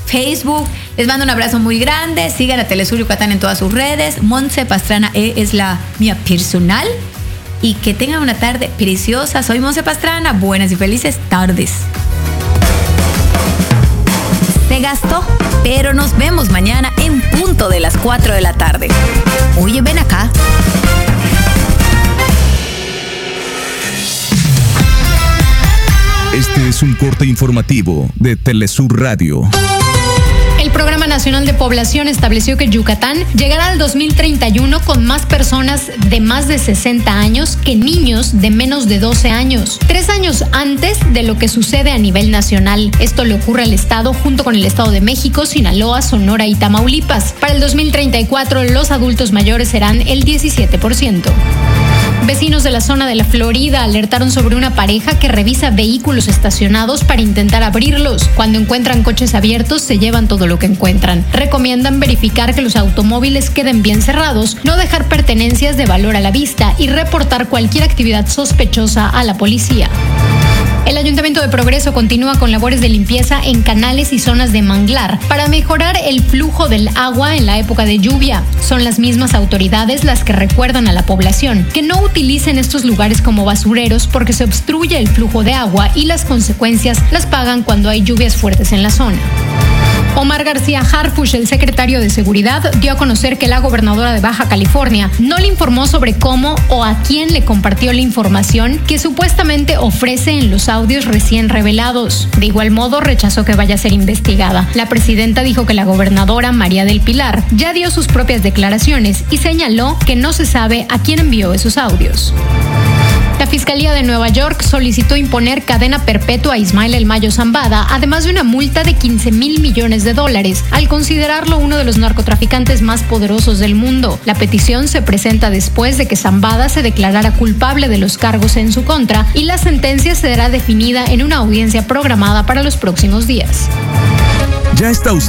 Facebook. Les mando un abrazo muy grande. Sigan a Telesur Yucatán en todas sus redes. Montse Pastrana es la mía personal. Y que tengan una tarde preciosa. Soy Montse Pastrana. Buenas y felices tardes. Se gastó, pero nos vemos mañana en punto de las 4 de la tarde. Oye, ven acá. Este es un corte informativo de Telesur Radio. El Programa Nacional de Población estableció que Yucatán llegará al 2031 con más personas de más de 60 años que niños de menos de 12 años, 3 años antes de lo que sucede a nivel nacional. Esto le ocurre al Estado junto con el Estado de México, Sinaloa, Sonora y Tamaulipas. Para el 2034, los adultos mayores serán el 17%. Vecinos de la zona de la Florida alertaron sobre una pareja que revisa vehículos estacionados para intentar abrirlos. Cuando encuentran coches abiertos, se llevan todo lo que encuentran. Recomiendan verificar que los automóviles queden bien cerrados, no dejar pertenencias de valor a la vista y reportar cualquier actividad sospechosa a la policía. El Ayuntamiento de Progreso continúa con labores de limpieza en canales y zonas de manglar para mejorar el flujo del agua en la época de lluvia. Son las mismas autoridades las que recuerdan a la población que no utilicen estos lugares como basureros porque se obstruye el flujo de agua y las consecuencias las pagan cuando hay lluvias fuertes en la zona. Omar García Harfuch, el secretario de Seguridad, dio a conocer que la gobernadora de Baja California no le informó sobre cómo o a quién le compartió la información que supuestamente ofrece en los audios recién revelados. De igual modo, rechazó que vaya a ser investigada. La presidenta dijo que la gobernadora María del Pilar ya dio sus propias declaraciones y señaló que no se sabe a quién envió esos audios. La Fiscalía de Nueva York solicitó imponer cadena perpetua a Ismael El Mayo Zambada, además de una multa de $15,000 millones, al considerarlo uno de los narcotraficantes más poderosos del mundo. La petición se presenta después de que Zambada se declarara culpable de los cargos en su contra y la sentencia será definida en una audiencia programada para los próximos días. Ya está usted